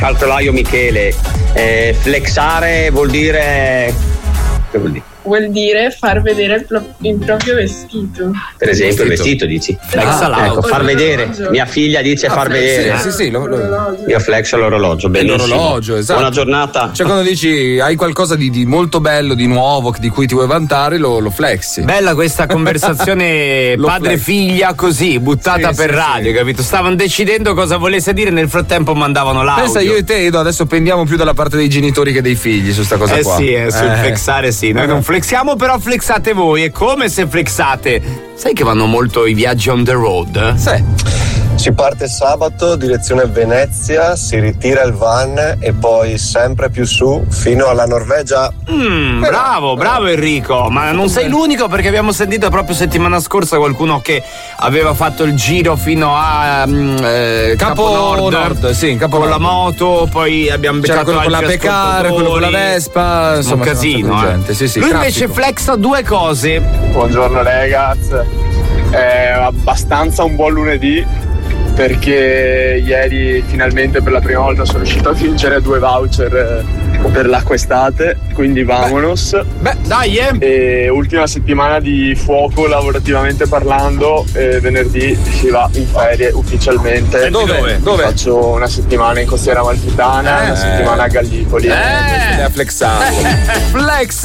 calcolaio Michele, flexare vuol dire... Che vuol dire? Vuol dire far vedere il proprio vestito. Per esempio il vestito dici? Ecco, far vedere. Mia figlia dice far vedere. Sì, Io flexo l'orologio, benissimo. L'orologio, esatto. Buona giornata. Cioè quando dici hai qualcosa di molto bello, di nuovo, di cui ti vuoi vantare, lo flexi. Bella questa conversazione padre-figlia così, buttata per radio, capito? Stavano decidendo cosa volesse dire, nel frattempo mandavano l'audio. Pensa, io e te, Edo, adesso pendiamo più dalla parte dei genitori che dei figli su sta cosa qua. Sul flexare sì. Noi non flexiamo, però flexate voi. E come se flexate? Sai che vanno molto i viaggi on the road? Sì. Si parte sabato, direzione Venezia, si ritira il van e poi sempre più su fino alla Norvegia. Bravo Enrico, ma non sei l'unico, perché abbiamo sentito proprio settimana scorsa qualcuno che aveva fatto il giro fino a Capo Nord, sì, Capo con Nord. la moto, poi abbiamo beccato quello con la Peccar, quello con la Vespa, insomma, un casino. Sì, lui traffico. invece flexa due cose. Buongiorno ragazzi, è abbastanza un buon lunedì, perché ieri finalmente per la prima volta sono riuscito a vincere 2 voucher per l'acqua estate, quindi vamonos. Dai! E ultima settimana di fuoco lavorativamente parlando, venerdì si va in ferie ufficialmente. Dove? Faccio una settimana in Costiera Amalfitana, una settimana a Gallipoli. Le ha flexato. Flex